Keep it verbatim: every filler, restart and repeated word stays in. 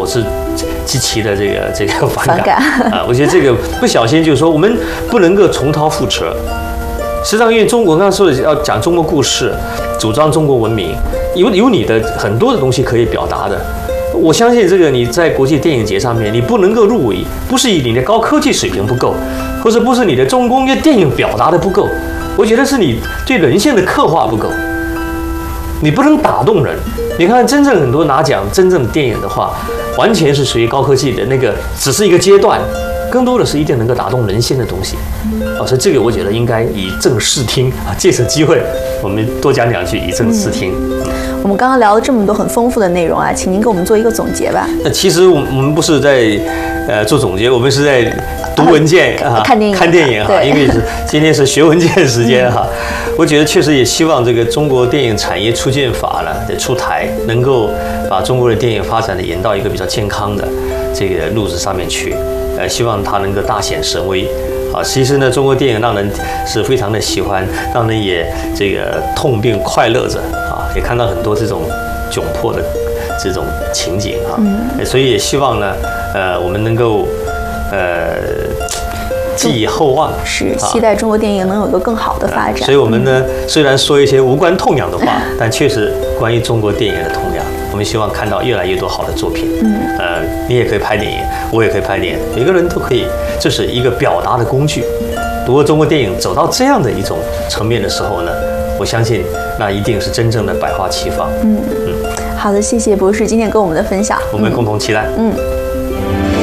是极其的这个这个反感反感啊。我觉得这个不小心就是说，我们不能够重蹈覆辙。实际上，因为中国刚刚说的要讲中国故事，主张中国文明，有有你的很多的东西可以表达的。我相信这个你在国际电影节上面，你不能够入围，不是以你的高科技水平不够，或者不是你的中工业电影表达的不够，我觉得是你对人性的刻画不够，你不能打动人。你看，真正很多拿奖真正的电影的话，完全是属于高科技的那个，只是一个阶段。更多的是一定能够打动人心的东西，啊，所以这个我觉得应该以正视听啊，借此机会我们多讲两句，以正视听。 嗯、我们刚刚聊了这么多很丰富的内容啊，请您给我们做一个总结吧。 那其实我们不是在呃做总结，我们是在读文件啊， 看电影， 看电影哈，因为是今天是学文件时间哈。我觉得确实也希望这个中国电影产业促进法呢的出台，能够把中国的电影发展的引到一个比较健康的这个路子上面去。呃，希望它能够大显神威，啊，其实呢，中国电影让人是非常的喜欢，让人也这个痛并快乐着，啊，也看到很多这种窘迫的这种情景啊，嗯，所以也希望呢，呃，我们能够，呃。寄以厚望， 是期待中国电影能有一个更好的发展。 所以，我们呢，虽然说一些无关痛痒的话，但确实关于中国电影的痛痒，我们希望看到越来越多好的作品。嗯，呃，你也可以拍电影，我也可以拍电影，每个人都可以，这是一个表达的工具。如果中国电影走到这样的一种层面的时候呢，我相信那一定是真正的百花齐放。嗯嗯， 好的，谢谢博士今天跟我们的分享， 我们共同期待。嗯。嗯